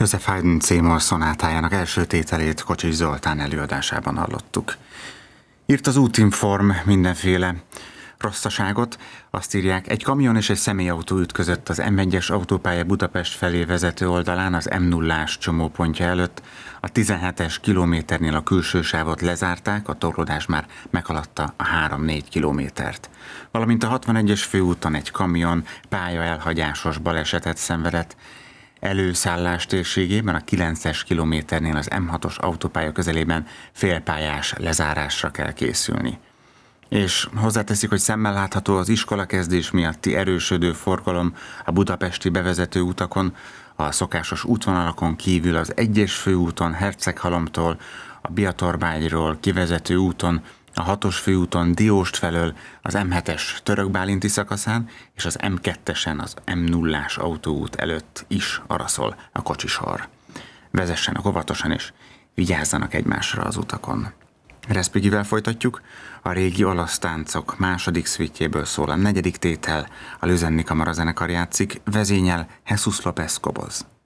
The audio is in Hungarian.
József Haydn C-moll szonátájának első tételét Kocsis Zoltán előadásában hallottuk. Írt az Útinform mindenféle rosszaságot, azt írják, egy kamion és egy személyautó ütközött az M1-es autópálya Budapest felé vezető oldalán az M0-ás csomópontja előtt. A 17-es kilométernél a külső sávot lezárták, a torlódás már meghaladta a 3-4 kilométert. Valamint a 61-es főúton egy kamion pályaelhagyásos balesetet szenvedett. Előszállás térségében a 9-es kilométernél az M6-os autópálya közelében félpályás lezárásra kell készülni. És hozzáteszik, hogy szemmel látható az iskolakezdés miatti erősödő forgalom a budapesti bevezető utakon, a szokásos útvonalakon kívül az 1-es főúton Herceghalomtól, a Biatorbágyról kivezető úton, a 6-os főúton Dióst felől, az M7-es Törökbálinti szakaszán és az M2-esen az M0-ás autóút előtt is araszol a kocsisor. Vezessenek óvatosan és vigyázzanak egymásra az utakon. Respighivel folytatjuk, a régi olasz táncok második szvitjéből szól a 4. tétel, a Lőzenni Kamara zenekar játszik, vezényel Jesus López Cobos.